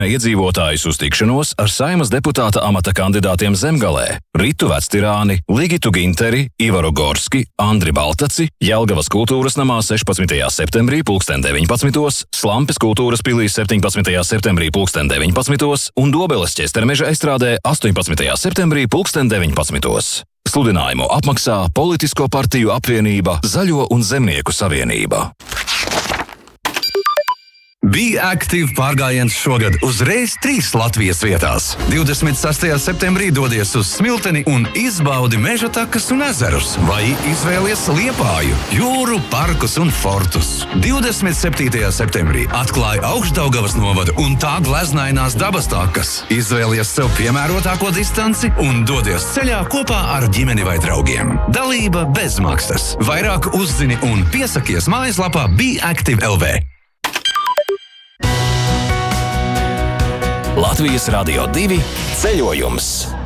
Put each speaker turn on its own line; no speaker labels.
Iedzīvotājus uz tikšanos ar Saeimas deputāta amata kandidātiem Zemgalē Ritu Vectirāni, Ligitu Ginteri, Ivaru Gorski, Andri Baltaci, Jelgavas kultūras namā 16. septembrī 19. Slampes kultūras pilī 17. septembrī 19. un Dobeles ķestermeža estrādē 18. septembrī 19. Sludinājumu apmaksā Politisko partiju apvienība Zaļo un Zemnieku savienība.
Be Active pārgājiens šogad uzreiz 3 Latvijas vietās. 26. septembrī dodies uz Smilteni un izbaudi meža takas un ezerus, vai izvēlies Liepāju, jūru, parkus un fortus. 27. septembrī atklāja Augšdaugavas novadu un tā gleznainās dabas takas. Izvēlies sev piemērotāko distanci un dodies ceļā kopā ar ģimeni vai draugiem. Dalība bez maksas. Vairāk uzzini un piesakies mājaslapā BeActive LV.
Latvijas Radio 2 ceļojums.